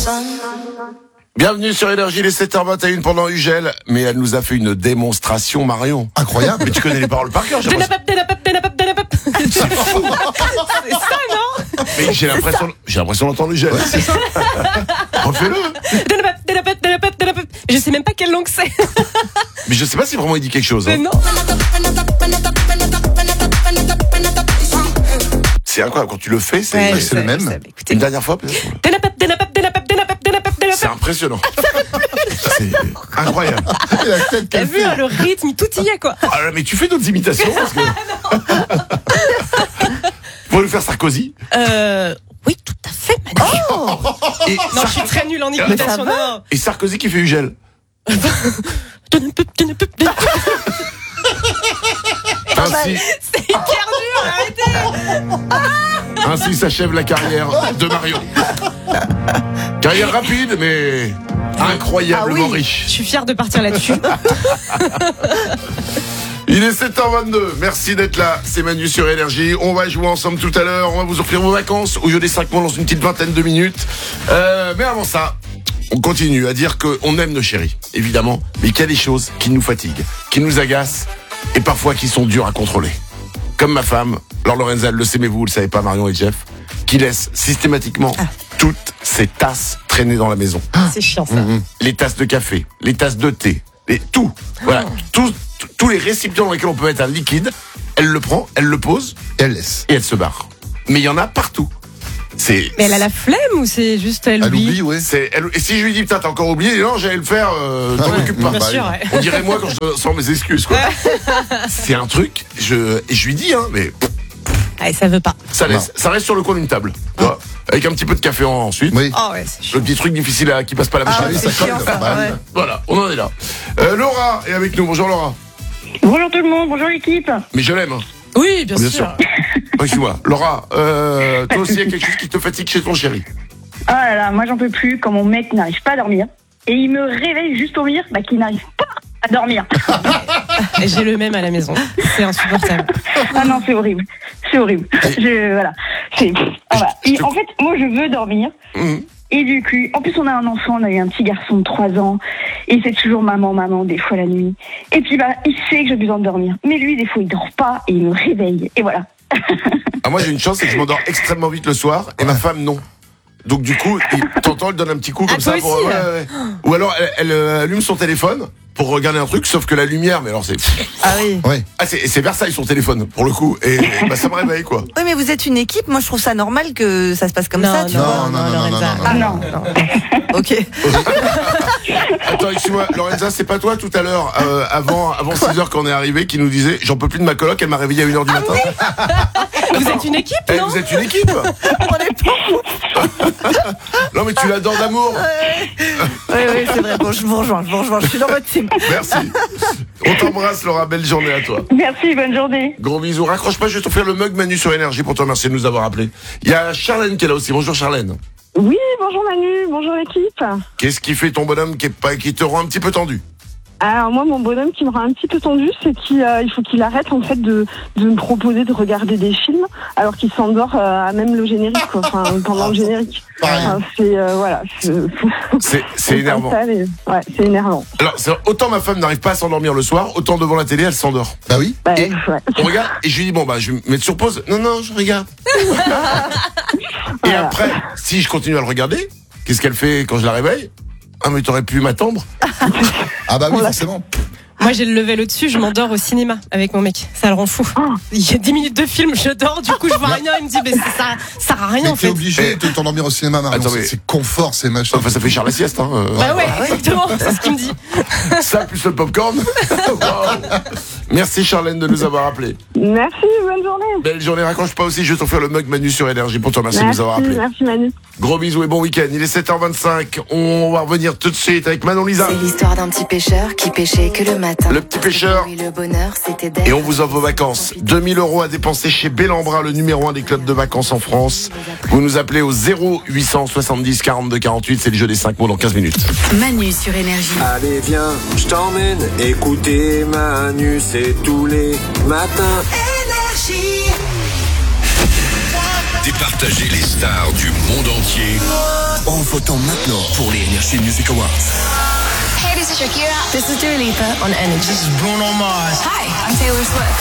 Bienvenue sur Énergie, les 7h21 pendant Ugel. Mais elle nous a fait une démonstration, Marion. Incroyable. Mais tu connais les paroles par cœur, j'ai l'impression. C'est ça, non? Mais j'ai l'impression d'entendre Ugel. Ouais, c'est ça. Refais-le. Je sais même pas quelle langue c'est. Mais je sais pas si vraiment il dit quelque chose. Mais Hein. non. C'est incroyable, quand tu le fais, c'est, Ouais, c'est le même. Écoutez. Une dernière fois peut-être. C'est impressionnant. C'est incroyable. La tête T'as qu'elle vu fait. hein, le rythme, tout y est quoi. Ah, mais tu fais d'autres imitations parce que... Faut nous faire Sarkozy. Oui, tout à fait, Manu. Et, Non, je suis très nulle en imitation. Non. et Sarkozy qui fait Ugel. Ainsi, C'est hyper dur, arrêtez. ainsi s'achève la carrière de Marion. Carrière rapide, mais incroyablement riche. Je suis fière de partir là-dessus. Il est 7h22, merci d'être là, c'est Manu sur Énergie. On va jouer ensemble tout à l'heure, on va vous offrir vos vacances au jeu des 5 mois dans une petite vingtaine de minutes. Mais avant ça, on continue à dire qu'on aime nos chéris, évidemment, mais qu'il y a des choses qui nous fatiguent, qui nous agacent et parfois qui sont dures à contrôler. Comme ma femme, Laure Lorenza, elle le sait mais vous le savez pas, Marion et Jeff, qui laisse systématiquement toutes ses tasses traîner dans la maison. C'est chiant ça. Les tasses de café, les tasses de thé, tout. Voilà, tous les récipients dans lesquels on peut mettre un liquide, elle le prend, elle le pose Elle laisse. et elle se barre. Mais il y en a partout. C'est, Mais elle a la flemme ou c'est juste elle Elle oublie? oublie, ouais. et si je lui dis putain t'as encore oublié, non j'allais le faire, t'en ouais. occupe pas. Bien Bah, sûr, ouais. On dirait moi quand je sors mes excuses quoi. C'est un truc, et je lui dis mais Allez, ça veut pas. ça reste sur le coin d'une table, tu vois, avec un petit peu de café ensuite. Oui. Oh ouais, c'est chiant. Le petit truc difficile qui passe pas la Ah machine. oui, ça c'est colle. chiant, ça, Bah oui. ouais. Voilà, on en est là. Laura est avec nous. Bonjour Laura. Bonjour tout le monde, bonjour l'équipe. Mais je l'aime. Hein. Oui, bien Bien sûr. sûr. Excuse-moi. Laura, toi aussi il y a quelque chose qui te fatigue chez ton chéri. Ah là là, moi j'en peux plus quand mon mec n'arrive pas à dormir. Et il me réveille juste au rire qu'il n'arrive pas à dormir. J'ai le même à la maison. C'est insupportable. Ah non, c'est horrible. C'est horrible. Voilà. Voilà. Et en fait, moi je veux dormir. Mhm. Et du coup, en plus on a un enfant, on a eu un petit garçon de 3 ans. Et c'est toujours maman, des fois la nuit. Et puis il sait que j'ai besoin de dormir. Mais lui, des fois, il dort pas et il me réveille. Et voilà. Ah, moi j'ai une chance, c'est que je m'endors extrêmement vite le soir et ma femme non. Donc du coup, t'entends, elle donne un petit coup comme Ah, ça. toi aussi, ouais. Ou alors elle allume son téléphone pour regarder un truc, sauf que la lumière, mais alors c'est... Ah oui. Ouais. Ah, c'est Versailles son téléphone, pour le coup. Et bah, ça me réveille, quoi. Oui, mais vous êtes une équipe. Moi, je trouve ça normal que ça se passe comme Non, ça, tu non, vois. non, Lorenza. non. Ah non. Ok. Attends, excuse-moi, Lorenza, c'est pas toi tout à l'heure, avant 6h quand on est arrivé, qui nous disait j'en peux plus de ma coloc, elle m'a réveillé à 1h du matin. Vous êtes une équipe, Eh, non? vous êtes une équipe. On est pas. Non mais tu l'adores d'amour. Oui, c'est vrai. Bon, je vous rejoins. Je suis dans votre team. Merci. On t'embrasse Laura, belle journée à toi. Merci, bonne journée. Gros bisous, raccroche pas, je vais t'offrir le mug Manu sur Énergie pour te remercier de nous avoir appelés. Il y a Charlène qui est là aussi, bonjour Charlène. Oui, bonjour Manu, bonjour l'équipe. Qu'est-ce qui fait ton bonhomme qui te rend un petit peu tendu? Alors moi, mon bonhomme qui me rend un petit peu tendu, c'est qu'il faut qu'il arrête en fait de me proposer de regarder des films alors qu'il s'endort à même le générique, quoi. Enfin, pendant le générique. Enfin, c'est voilà. C'est énervant. Ouais, c'est énervant. Alors, autant ma femme n'arrive pas à s'endormir le soir, autant devant la télé, elle s'endort. Bah oui. Bah, Et ouais. on regarde, et je lui dis, bon, bah, je vais me mettre sur pause. Non, je regarde. Et Voilà. après, si je continue à le regarder, qu'est-ce qu'elle fait quand je la réveille? Ah, mais t'aurais pu m'attendre. Ah bah oui, forcément. Moi, j'ai le level au-dessus, je m'endors au cinéma avec mon mec. Ça le rend fou. Il y a 10 minutes de film, je dors, du coup, je vois rien. Il me dit, mais ça sert à rien, Mais en t'es fait. obligé de t'endormir au cinéma, Marion. Attends, mais- C'est confort, c'est machin. Enfin, ça fait cher la sieste, hein. Bah ouais, exactement, c'est ce qu'il me dit. Ça, plus le popcorn. Wow. Merci Charlène de nous avoir appelés. Merci, bonne journée. Belle journée, raccroche pas aussi, je vais t'offrir le mug Manu sur Énergie pour te remercier de nous avoir appelés. Merci Manu. Gros bisous et bon week-end. Il est 7h25. On va revenir tout de suite avec Manon Lisa. C'est l'histoire d'un petit pêcheur qui pêchait que le matin. Le petit pêcheur. Oui, le bonheur, c'était d'être. Et on vous offre vos vacances. 2000 € à dépenser chez Bellambra, le numéro 1 des clubs de vacances en France. Vous nous appelez au 0870 42 48. C'est le jeu des 5 mots dans 15 minutes. Manu sur Énergie. Allez viens, je t'emmène écouter Manu, c'est tous les matins. Des partager les stars du monde entier en votant maintenant pour les Energy Music Awards. Hey, this is Shakira. This is Dua Lipa on Energy. Hi, I'm Taylor Swift.